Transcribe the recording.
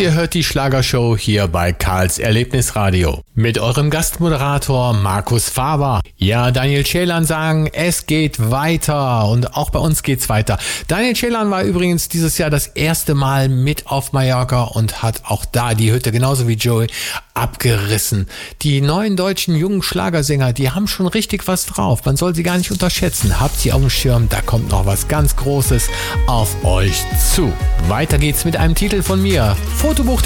ihr hört die Schlagershow hier bei Karls Erlebnisradio. Mit eurem Gastmoderator Markus Faber. Ja, Daniel Ceylan sagen, es geht weiter. Und auch bei uns geht's weiter. Daniel Ceylan war übrigens dieses Jahr das erste Mal mit auf Mallorca und hat auch da die Hütte, genauso wie Joey, abgerissen. Die neuen deutschen jungen Schlagersänger, die haben schon richtig was drauf. Man soll sie gar nicht unterschätzen. Habt sie auf dem Schirm, da kommt noch was ganz Großes auf euch zu. Weiter geht's mit einem Titel von mir. Fotobuch